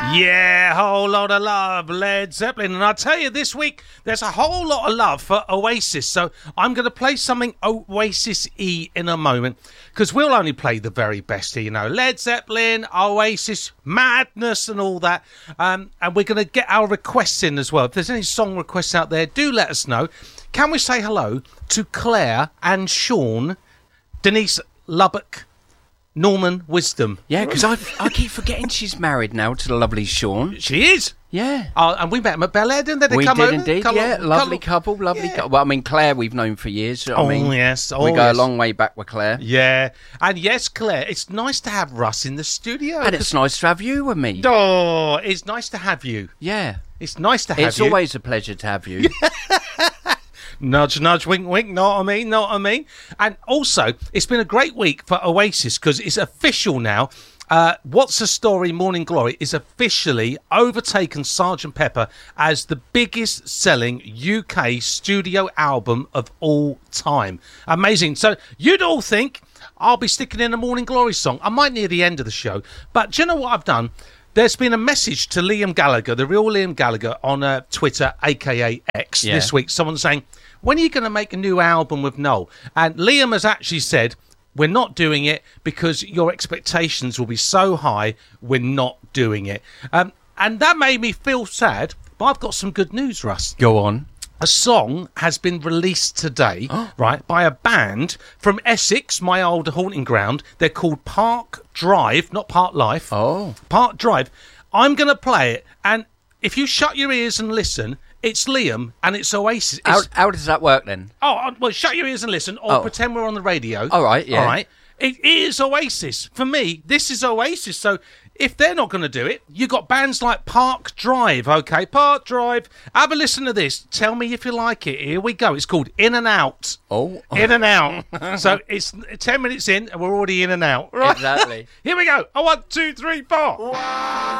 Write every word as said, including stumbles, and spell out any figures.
Yeah, whole lot of love, Led Zeppelin. And I tell you, this week, there's a whole lot of love for Oasis. So I'm going to play something Oasis-y in a moment, because we'll only play the very best here, you know. Led Zeppelin, Oasis, Madness and all that. Um, and we're going to get our requests in as well. If there's any song requests out there, do let us know. Can we say hello to Claire and Sean, Denise Lubbock, Norman Wisdom? Yeah, because I I keep forgetting she's married now to the lovely Sean. She is? Yeah. Oh, and we met them at Bel Air, didn't they? They we come did over, indeed, come yeah. on, Lovely come couple, lovely yeah. couple. Well, I mean, Claire we've known for years. You know oh, what I mean? yes. Oh, we go yes. a long way back with Claire. Yeah. And yes, Claire, it's nice to have Russ in the studio. And it's nice to have you with me. Oh, it's nice to have you. Yeah. It's nice to have it's you. It's always a pleasure to have you. Nudge, nudge, wink, wink, know what I mean, know what I mean? And also, it's been a great week for Oasis, because it's official now. Uh, What's the Story Morning Glory is officially overtaken Sergeant Pepper as the biggest selling U K studio album of all time. Amazing. So you'd all think I'll be sticking in a Morning Glory song. I might near the end of the show. But do you know what I've done? There's been a message to Liam Gallagher, the real Liam Gallagher, on uh, Twitter, a k a. X, yeah. this week. Someone saying, when are you going to make a new album with Noel? And Liam has actually said, we're not doing it because your expectations will be so high, we're not doing it. Um, and that made me feel sad, but I've got some good news, Russ. Go on. A song has been released today, right, by a band from Essex, my old haunting ground. They're called Park Drive, not Park Life. Oh. Park Drive. I'm going to play it, and if you shut your ears and listen, it's Liam and it's Oasis. It's... How, how does that work then? Oh, well, shut your ears and listen, or oh. pretend we're on the radio. All right, yeah. All right. It is Oasis. For me, this is Oasis. So if they're not going to do it, you've got bands like Park Drive, okay? Park Drive. Have a listen to this. Tell me if you like it. Here we go. It's called In and Out. Oh. In and Out. So it's ten minutes in and we're already in and out. Right? Exactly. Here we go. Oh, one, two, three, four.